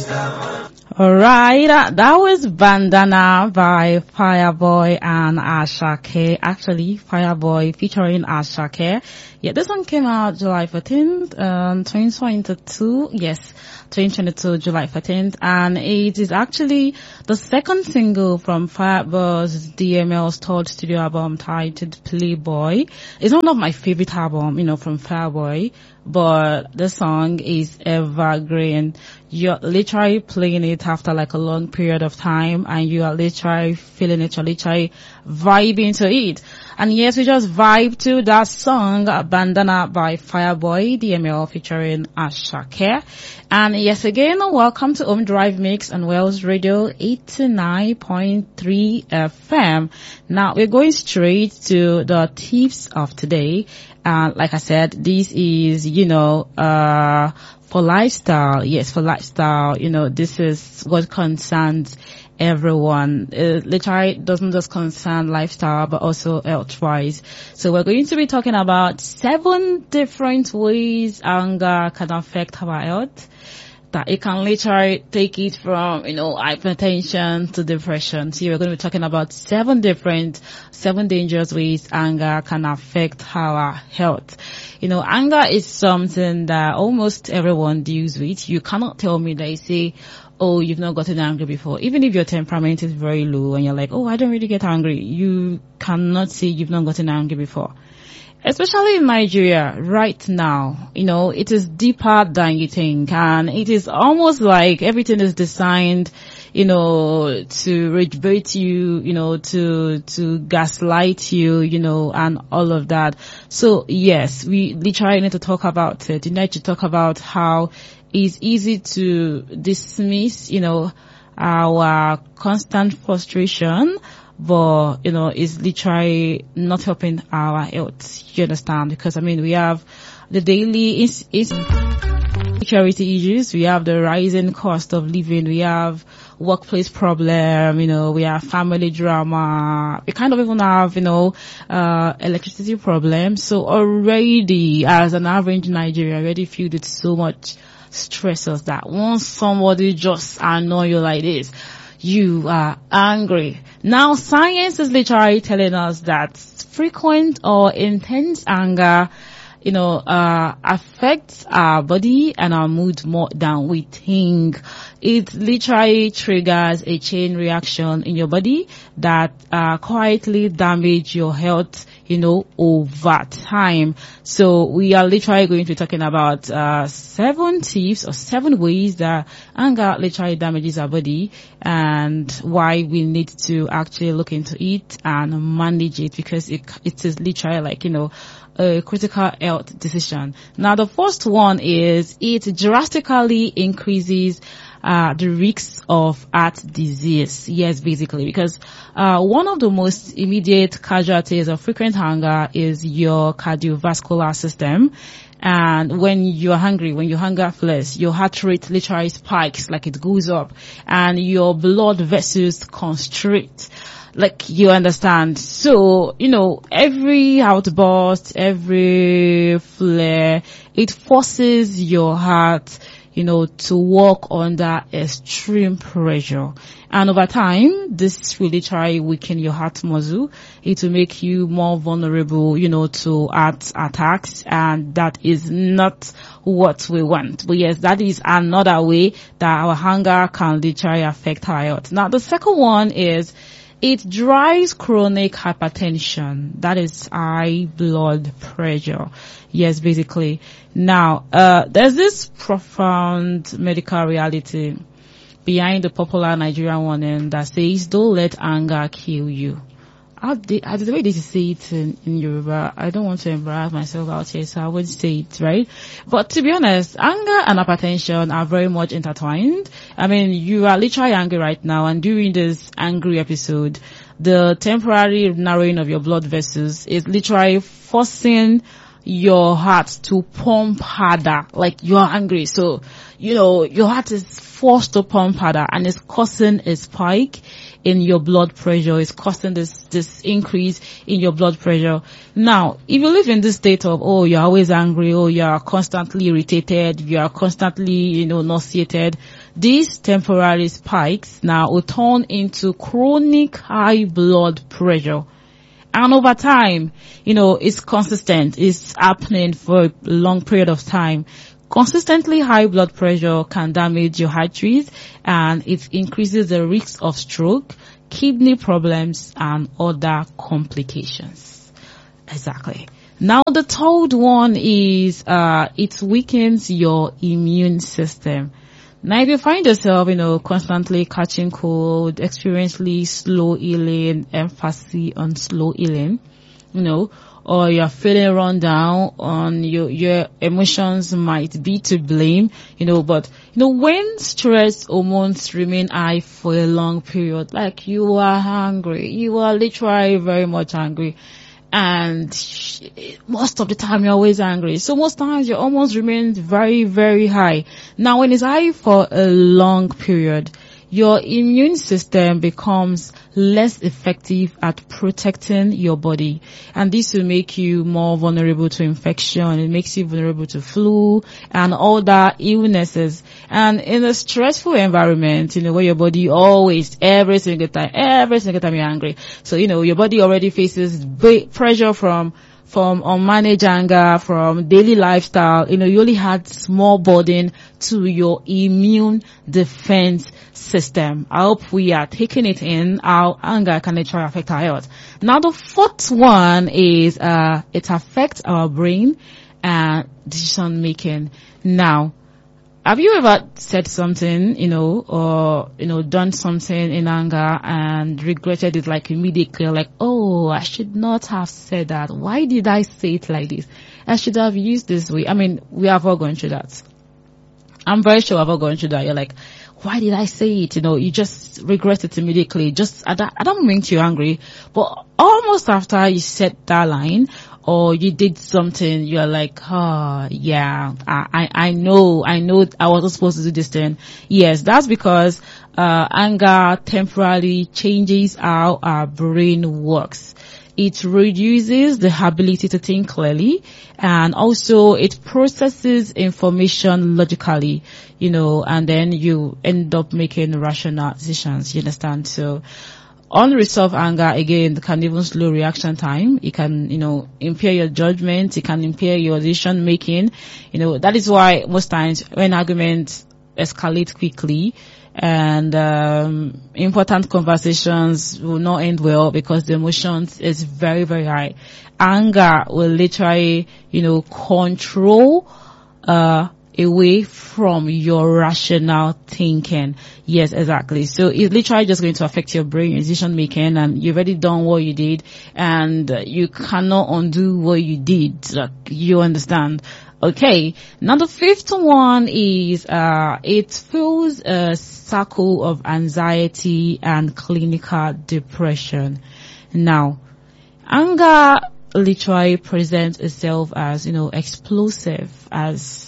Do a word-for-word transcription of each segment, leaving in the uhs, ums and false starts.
Alright, uh, that was Bandana by Fireboy and Asake. Actually, Fireboy featuring Asake. Yeah, this one came out July fourteenth, um, twenty twenty-two. Yes, twenty twenty-two, July fourteenth. And it is actually the second single from Fireboy's D M L's third studio album titled Playboy. It's one of my favorite album, you know, from Fireboy. But the song is evergreen. You're literally playing it after like a long period of time and you are literally feeling it, you're literally vibing to it. And yes, we just vibe to that song, Bandana by Fireboy, D M L featuring Asake. And yes, again, welcome to Home Drive Mix on Wells Radio eighty-nine point three F M. Now, we're going straight to the tips of today. And like I said, this is, you know, uh, for lifestyle. Yes, for lifestyle. You know, this is what concerns everyone. It literally doesn't just concern lifestyle, but also health-wise. So we're going to be talking about seven different ways anger can affect our health. That it can literally take it from, you know, hypertension to depression. So we're going to be talking about seven different, seven dangerous ways anger can affect our health. You know, anger is something that almost everyone deals with. You cannot tell me that you say, oh, you've not gotten angry before. Even if your temperament is very low and you're like, oh, I don't really get angry. You cannot say you've not gotten angry before. Especially in Nigeria right now, you know, it is deeper than you think, and it is almost like everything is designed, you know, to rage bait you, you know, to, to gaslight you, you know, and all of that. So yes, we literally need to talk about it. You need to talk about how it's easy to dismiss, you know, our constant frustration, but, you know, it's literally not helping our health. You understand? Because, I mean, we have the daily ins- insecurity issues. We have the rising cost of living. We have workplace problem. You know, we have family drama. We kind of even have, you know, uh, electricity problems. So already, as an average Nigerian, already filled with so much stressors that once somebody just annoy you like this, you are angry. Now, science is literally telling us that frequent or intense anger, you know, uh, affects our body and our mood more than we think. It literally triggers a chain reaction in your body that, uh, quietly damage your health, you know, over time. So we are literally going to be talking about, uh, seven tips or seven ways that anger literally damages our body and why we need to actually look into it and manage it, because it, it is literally like, you know, a critical health decision. Now, the first one is it drastically increases uh the risks of heart disease. Yes, basically, because uh one of the most immediate casualties of frequent anger is your cardiovascular system. And when you're hungry, when your hunger flares, your heart rate literally spikes, like it goes up, and your blood vessels constrict. Like, you understand. So, you know, every outburst, every flare, it forces your heart, you know, to work under extreme pressure. And over time, this will literally weaken your heart muscle. It will make you more vulnerable, you know, to heart attacks. And that is not what we want. But yes, that is another way that our hunger can literally affect our health. Now, the second one is it drives chronic hypertension. That is high blood pressure. Yes, basically. Now, uh, there's this profound medical reality behind the popular Nigerian warning that says, don't let anger kill you. How the, how the way they say it in, in Yoruba, I don't want to embarrass myself out here, so I wouldn't say it, right? But to be honest, anger and hypertension are very much intertwined. I mean, you are literally angry right now, and during this angry episode, the temporary narrowing of your blood vessels is literally forcing your heart to pump harder. Like, you're angry, so, you know, your heart is forced to pump harder, and it's causing a spike in your blood pressure. Is causing this this increase in your blood pressure. Now, if you live in this state of, oh, you're always angry, oh, you're constantly irritated, you are constantly, you know, nauseated, These temporary spikes now will turn into chronic high blood pressure. And over time, you know, it's consistent. It's happening for a long period of time. Consistently high blood pressure can damage your arteries, and it increases the risk of stroke, kidney problems, and other complications. Exactly. Now the third one is, uh, it weakens your immune system. Now if you find yourself, you know, constantly catching cold, experiencing slow healing, emphasis on slow healing, you know, or you're feeling run down on your, your emotions might be to blame, you know, but, you know, when stress hormones remain high for a long period, like you are hungry, you are literally very much angry, and most of the time you're always angry. So most times your hormones remain very, very high. Now when it's high for a long period, your immune system becomes less effective at protecting your body, and this will make you more vulnerable to infection. It makes you vulnerable to flu and other illnesses. And in a stressful environment, you know, where your body always, every single time, every single time you're angry, so you know your body already faces big pressure from from unmanaged anger, from daily lifestyle, you know, you only had small burden to your immune defense system. I hope we are taking it in how anger can actually affect our health. Now the fourth one is, uh, it affects our brain and decision making. Now, have you ever said something, you know, or, you know, done something in anger and regretted it like immediately, like, oh, I should not have said that. Why did I say it like this? I should have used this way. I mean, we have all gone through that. I'm very sure I've all gone through that. You're like, why did I say it? You know, you just regret it immediately. Just, I don't, I don't mean you're angry, but almost after you said that line, or you did something, you're like, oh, yeah, I, I, I know, I know I wasn't supposed to do this thing. Yes, that's because, uh, anger temporarily changes how our brain works. It reduces the ability to think clearly, and also it processes information logically, you know, and then you end up making rational decisions, you understand? So, unresolved anger, again, can even slow reaction time. It can, you know, impair your judgment. It can impair your decision making. You know, that is why most times when arguments escalate quickly and um important conversations will not end well because the emotions is very, very high. Anger will literally, you know, control uh away from your rational thinking. Yes, exactly. So it's literally just going to affect your brain, your decision making, and you've already done what you did, and you cannot undo what you did. Like, you understand? Okay. Now the fifth one is, uh, it fuels a cycle of anxiety and clinical depression. Now, anger literally presents itself as, you know, explosive, as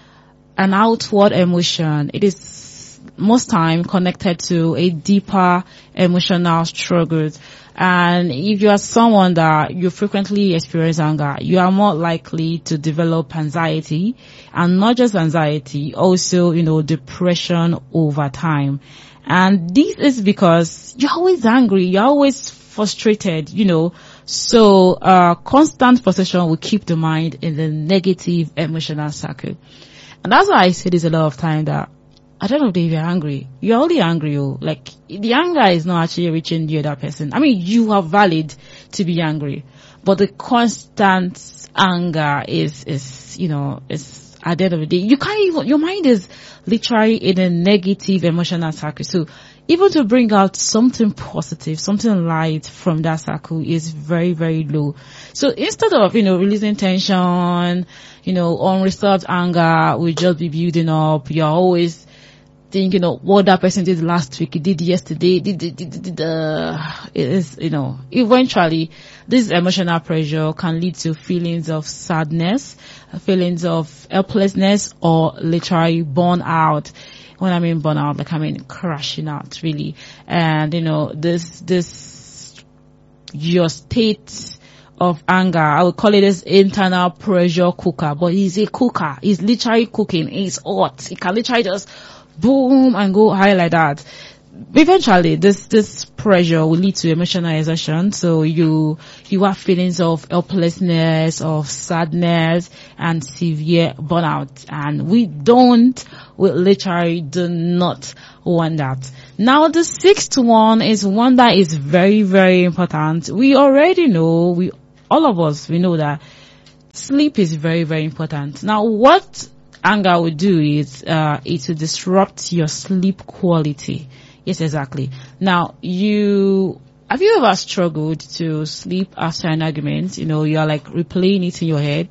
an outward emotion. It is most time connected to a deeper emotional struggle. And if you are someone that you frequently experience anger, you are more likely to develop anxiety, and not just anxiety, also, you know, depression over time. And this is because you're always angry, you're always frustrated, you know. So, uh, constant frustration will keep the mind in the negative emotional circle. And that's why I say this a lot of time, that I don't know if you're angry. You're only angry, oh. Like, the anger is not actually reaching the other person. I mean, you are valid to be angry, but the constant anger is, is, you know, is at the end of the day, you can't even, your mind is literally in a negative emotional circle. So even to bring out something positive, something light from that circle is very, very low. So instead of, you know, releasing tension, you know, unresolved anger will just be building up. You're always thinking of what that person did last week, he did yesterday, did, did, did, did, uh, it is, you know, eventually this emotional pressure can lead to feelings of sadness, feelings of helplessness, or literally burnout. When I mean burnout, like I mean crashing out, really. And, you know, this, this, your state of anger, I would call it this internal pressure cooker, but he's a cooker. He's literally cooking. He's hot. He can literally just boom and go high like that. Eventually, this this pressure will lead to emotional exhaustion. So you you have feelings of helplessness, of sadness, and severe burnout. And we don't, we literally do not want that. Now, the sixth one is one that is very, very important. We already know, we all of us, we know that sleep is very, very important. Now, what anger will do is uh, it will disrupt your sleep quality. Yes, exactly. Now, you, have you ever struggled to sleep after an argument? You know, you're like replaying it in your head.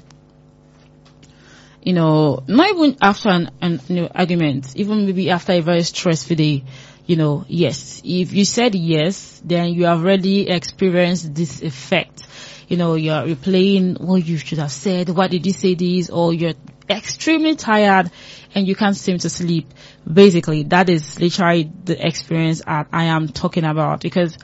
You know, not even after an, an you know, argument, even maybe after a very stressful day. You know, yes, if you said yes, then you have already experienced this effect. You know, you're replaying what you should have said. Why did you say this? Or you're extremely tired and you can't seem to sleep. Basically, that is literally the experience that I am talking about, because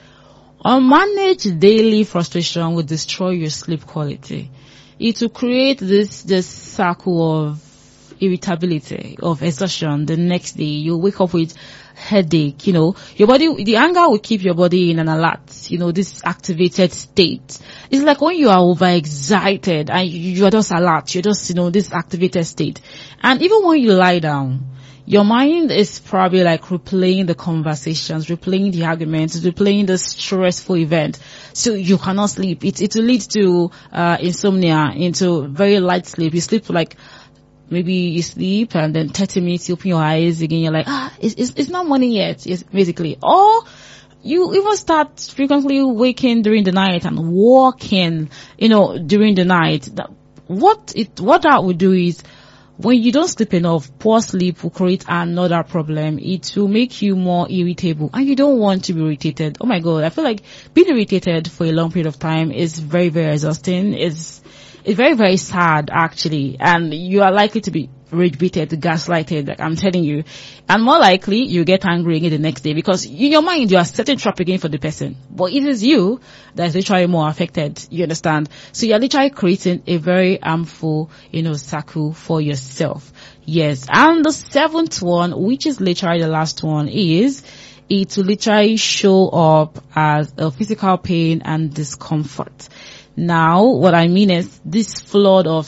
unmanaged daily frustration will destroy your sleep quality. It will create this, this circle of irritability, of exhaustion. The next day, you wake up with headache, you know, your body, the anger will keep your body in an alert, you know, this activated state. It's like when you are overexcited and you are just alert, you're just, you know, this activated state. And even when you lie down, your mind is probably like replaying the conversations, replaying the arguments, replaying the stressful event. So you cannot sleep. It, it will lead to, uh, insomnia, into very light sleep. You sleep for like, maybe you sleep and then thirty minutes you open your eyes again, you're like, ah, it's, it's, it's not morning yet, it's basically. Or you even start frequently waking during the night and walking, you know, during the night. That, what it, what that will do is, when you don't sleep enough, poor sleep will create another problem. It will make you more irritable and you don't want to be irritated. Oh my God, I feel like being irritated for a long period of time is very, very exhausting. It's, It's very, very sad, actually, and you are likely to be rage baited, gaslighted, like I'm telling you, and more likely you get angry again the next day, because in your mind you are setting trap again for the person, but it is you that is literally more affected. You understand? So you are literally creating a very harmful, you know, circle for yourself. Yes, and the seventh one, which is literally the last one, is it will literally show up as a physical pain and discomfort. Now, what I mean is this flood of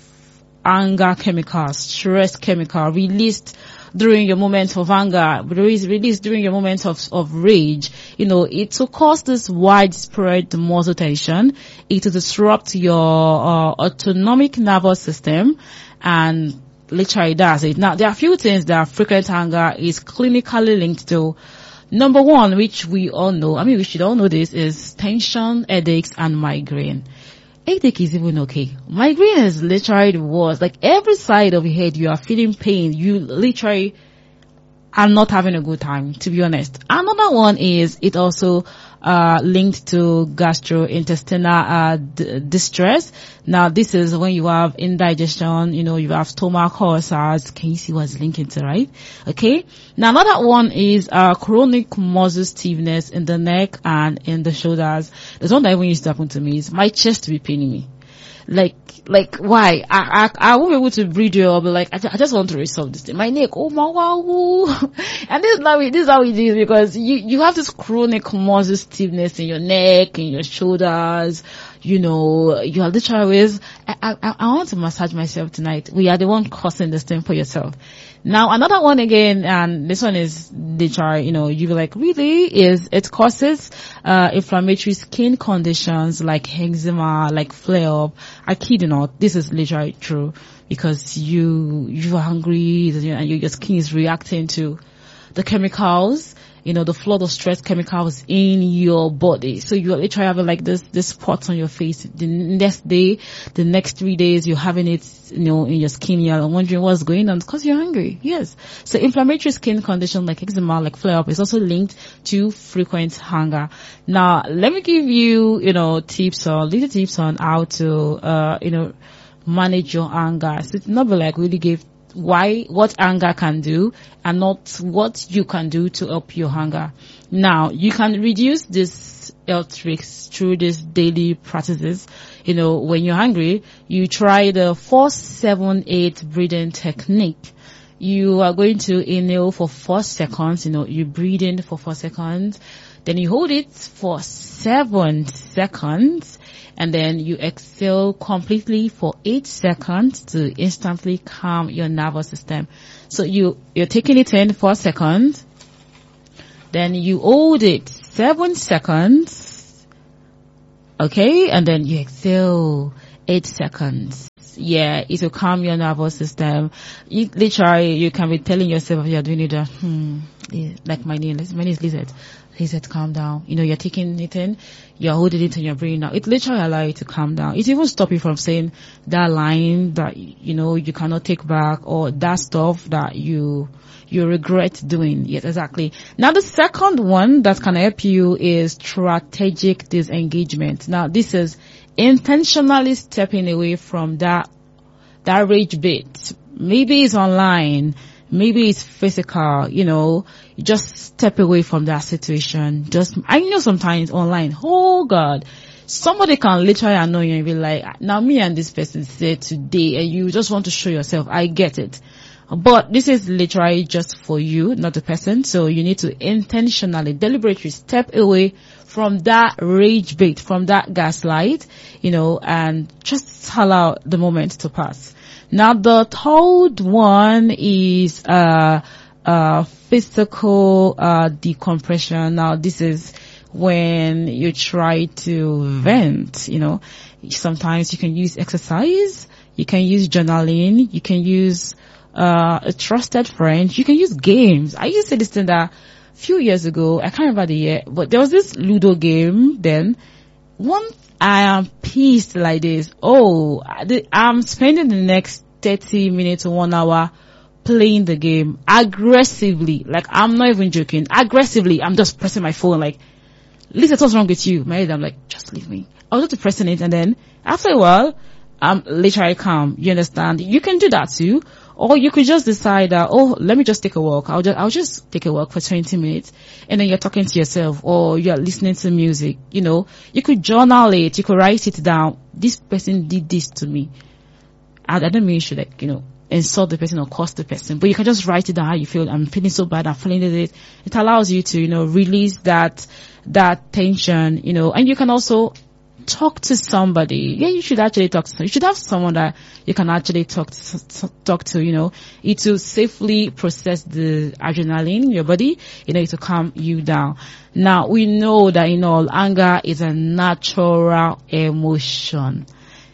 anger chemicals, stress chemical released during your moments of anger, released during your moments of, of rage, you know, it will cause this widespread muscle tension. It will disrupt your uh, autonomic nervous system, and literally does it. Now, there are a few things that frequent anger is clinically linked to. Number one, which we all know, I mean, we should all know this, is tension, headaches, and migraine. Headache is even okay. Migraine is literally the worst. Like every side of your head, you are feeling pain. You literally are not having a good time, to be honest. Another one is it also uh linked to gastrointestinal uh d- distress. Now, this is when you have indigestion, you know, you have stomach ulcers. Can you see what's linking to, right? Okay. Now, another one is uh chronic muscle stiffness in the neck and in the shoulders. There's one that even used to happen to me. Is my chest to be paining me. Like, like, why? I, I, I won't be able to breathe you. I'll be like, I, I just want to resolve this thing. My neck, oh my wow. And this is how it, this is how it is, because you, you have this chronic muscle stiffness in your neck, in your shoulders. You know, you are literally always, I, I, I want to massage myself tonight. We are the one causing this thing for yourself. Now, another one again, and this one is literally, you know, you be like, really? Is it causes, uh, inflammatory skin conditions like eczema, like flare up. I kid you not, this is literally true, because you, you are hungry and your skin is reacting to the chemicals, you know, the flood of stress chemicals in your body. So you're literally having like this, this spots on your face. The next day, the next three days, you're having it, you know, in your skin. You're wondering what's going on because you're hungry. Yes. So inflammatory skin condition like eczema, like flare up is also linked to frequent hunger. Now, let me give you, you know, tips or little tips on how to, uh, you know, manage your anger. So it's not be like really give why, what anger can do and not what you can do to help your hunger. Now, you can reduce this health risks through these daily practices. You know, when you're hungry, you try the four seven eight breathing technique. you are going to inhale for four seconds. You know, you breathe in for four seconds. Then you hold it for seven seconds. And then you exhale completely for eight seconds to instantly calm your nervous system. So you, you're taking it in four seconds. Then you hold it seven seconds. Okay. And then you exhale eight seconds. Yeah, it will calm your nervous system. You, literally, you can be telling yourself you're doing it, uh, hmm, yeah, like my name, my name is Lizette. Lizette, calm down. You know, you're taking it in, you're holding it in your brain now. It literally allows you to calm down. It even stop you from saying that line that, you know, you cannot take back, or that stuff that you, you regret doing. Yes, exactly. Now, the second one that can help you is strategic disengagement. Now, this is intentionally stepping away from that, that rage bit. Maybe it's online. Maybe it's physical, you know, you just step away from that situation. Just, I know sometimes online, oh God, somebody can literally annoy you and be like, now me and this person said today, and you just want to show yourself. I get it. But this is literally just for you, not the person. So you need to intentionally, deliberately step away from that rage bait, from that gaslight, you know, and just allow the moment to pass. Now, the third one is, uh, uh, physical, uh, decompression. Now, this is when you try to vent, you know, sometimes you can use exercise, you can use journaling, you can use, uh, a trusted friend, you can use games. I used to say this thing that a few years ago, I can't remember the year, but there was this Ludo game then. One, I am pissed like this. Oh, I'm spending the next thirty minutes to one hour playing the game aggressively. Like, I'm not even joking. Aggressively, I'm just pressing my phone like, Lisa, what's wrong with you? My head, I'm like, just leave me. I was just pressing it, and then after a while, I'm literally calm. You understand? You can do that too. Or you could just decide that, oh, let me just take a walk. I'll just, I'll just take a walk for twenty minutes. And then you're talking to yourself, or you're listening to music. You know, you could journal it. You could write it down. This person did this to me. I, I don't mean you should, like, you know, insult the person or curse the person, but you can just write it down how you feel. I'm feeling so bad. I'm feeling it. It allows you to, you know, release that, that tension, you know, and you can also talk to somebody. Yeah, you should actually talk to, you should have someone that you can actually talk to, talk to, you know, it will safely process the adrenaline in your body, you know, it will calm you down. Now, we know that, you know, anger is a natural emotion.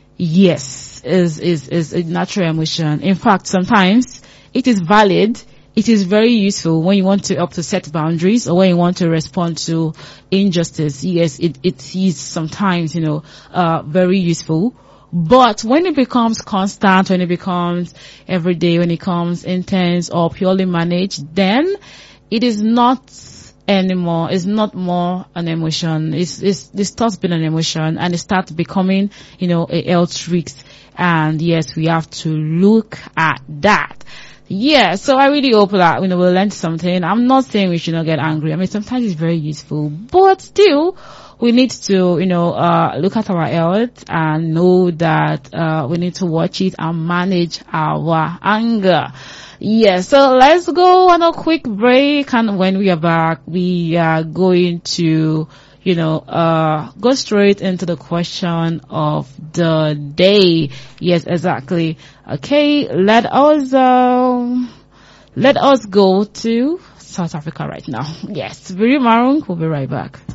Yes, is, is, is a natural emotion. In fact, sometimes it is valid. It is very useful when you want to help to set boundaries, or when you want to respond to injustice. Yes, it, it is sometimes, you know, uh, very useful. But when it becomes constant, when it becomes everyday, when it becomes intense or purely managed, then it is not anymore. It's not more an emotion. It's, it's, it starts being an emotion, and it starts becoming, you know, a health risk. And yes, we have to look at that. Yeah, so I really hope that, you know, we'll learn something. I'm not saying we should not get angry. I mean, sometimes it's very useful, but still, we need to, you know, uh, look at our health and know that, uh, we need to watch it and manage our anger. Yeah, so let's go on a quick break, and when we are back, we are going to, you know, uh, go straight into the question of the day. Yes, exactly. Okay, let us, um, let us go to South Africa right now. Yes, very Marung, we'll be right back.